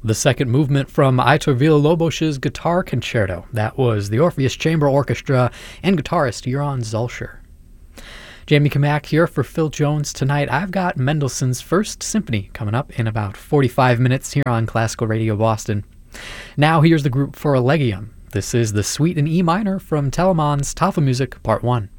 The second movement from Aitor Villa-Lobos's Guitar Concerto. That was the Orpheus Chamber Orchestra and guitarist Joran Zülscher. Jamie Kamak here for Phil Jones tonight. I've got Mendelssohn's First Symphony coming up in about 45 minutes here on Classical Radio Boston. Now here's the group for Allegium. This is the Suite in E minor from Telemann's Tafelmusik Part 1.